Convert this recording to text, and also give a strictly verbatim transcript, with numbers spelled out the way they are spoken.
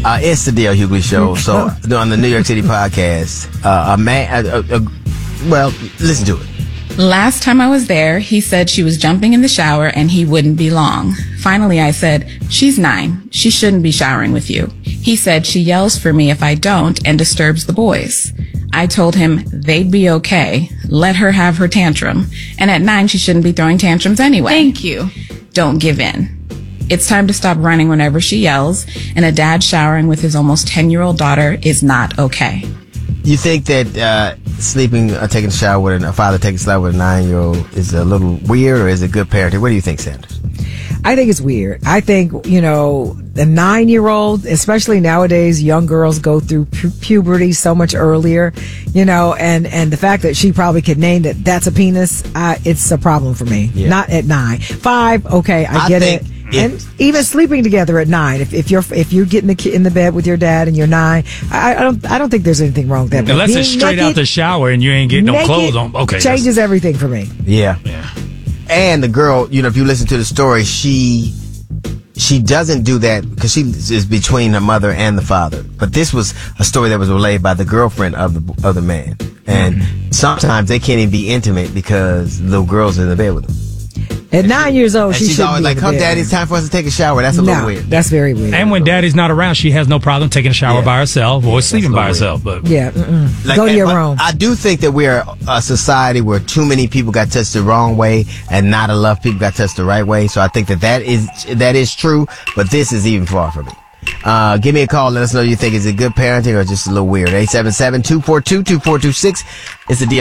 Uh, it's the Dale Hughley Show. So on the New York City podcast, uh, a man, a, a, a, well, listen to it. Last time I was there, he said she was jumping in the shower and he wouldn't be long. Finally, I said, she's nine. She shouldn't be showering with you. He said she yells for me if I don't and disturbs the boys. I told him they'd be okay. Let her have her tantrum. And at nine, she shouldn't be throwing tantrums anyway. Thank you. Don't give in. It's time to stop running whenever she yells, and a dad showering with his almost ten-year-old daughter is not okay. You think that uh, sleeping or taking a shower with a, a father taking a shower with a nine-year-old is a little weird, or is it good parenting? What do you think, Sanders? I think it's weird. I think, you know, the nine-year-old, especially nowadays, young girls go through pu- puberty so much earlier, you know, and, and the fact that she probably could name that that's a penis, uh, it's a problem for me. Yeah. Not at nine. Five, okay, I, I get it. And even sleeping together at nine, if, if you're if you get in the in the bed with your dad and you're nine, I, I don't I don't think there's anything wrong with that. Unless it's straight naked, out the shower and you ain't getting no clothes on. Okay, changes everything for me. Yeah, yeah. And the girl, you know, if you listen to the story, she she doesn't do that because she is between her mother and the father. But this was a story that was relayed by the girlfriend of the of the man, and mm-hmm. sometimes they can't even be intimate because the little girl's in the bed with them. At nine years old, she she's should always be like, "Come, Daddy, it's time for us to take a shower." That's a no, little weird. That's very weird. And when Daddy's not around, she has no problem taking a shower yeah. by herself or yeah, sleeping by herself. But yeah, like, go to your room. I do think that we're a society where too many people got touched the wrong way, and not enough people got touched the right way. So I think that that is that is true. But this is even far from it. Uh, give me a call. Let us know what you think. Is it good parenting or just a little weird? eight seven seven, two four two, two four two six. It's the deal.